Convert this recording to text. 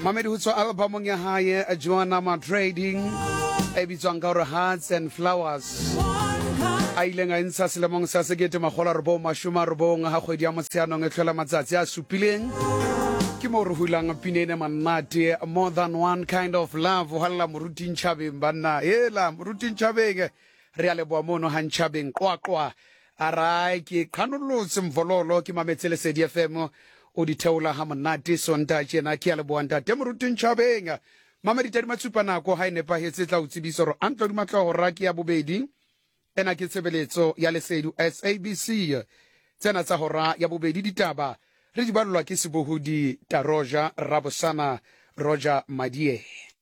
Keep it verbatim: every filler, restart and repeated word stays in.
Mamedi ho tswa albumong ya hae Joanna Ma Trading e bitswang ka hore Hearts and Flowers a ileng a ntsha selemong sa sekete makgolo a robong mashome a robong ha kgwedi ya Motsheanong e tlhola matsatsi a supileng ke mo re hulang pinene manate more than one kind of love halla moruti ntjhabeng banna hela moruti ntjhabeng re a leboa mono ha ntjhabeng qwaqwa arai ke qhanolotse mvololo ke mametse le Lesedi F M o di theola ha monate sonta tjena ke a leboa ntate moruti ntjhabeng mama di tadi matsupa nako ha ine pa hetse tla utsebiso ro antlo di matla hora ke ya bobedi ena ke tshebeletso ya Lesedi S A B C tsena tsa hora ya bobedi ditaba re di balwa ke sebohodi Taroja Rabosana Roger Madie.